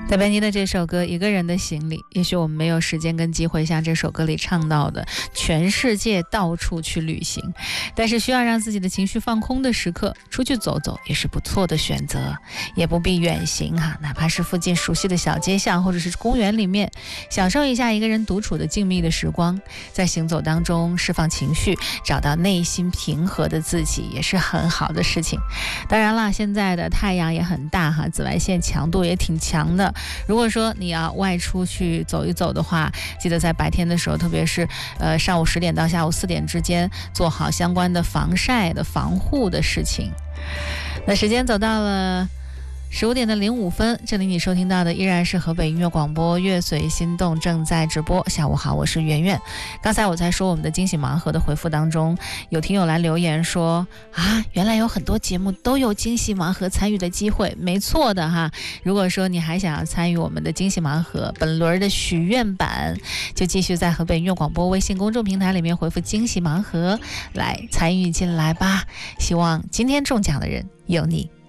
在贝尼的这首歌《一个人的行李》，也许我们没有时间跟机会像这首歌里唱到的全世界到处去旅行，但是需要让自己的情绪放空的时刻，出去走走也是不错的选择，也不必远行哈，哪怕是附近熟悉的小街巷或者是公园里面，享受一下一个人独处的静谧的时光，在行走当中释放情绪，找到内心平和的自己，也是很好的事情。当然了，现在的太阳也很大哈，紫外线强度也挺强的。如果说你要外出去走一走的话，记得在白天的时候，特别是上午10点到下午4点之间，做好相关的防晒的防护的事情。那时间走到了15点05分，这里你收听到的依然是河北音乐广播乐随心动正在直播。下午好，我是圆圆。刚才我在说我们的惊喜盲盒的回复当中，有听友来留言说啊，原来有很多节目都有惊喜盲盒参与的机会，没错的哈。如果说你还想要参与我们的惊喜盲盒本轮的许愿版，就继续在河北音乐广播微信公众平台里面回复惊喜盲盒来参与进来吧。希望今天中奖的人有你。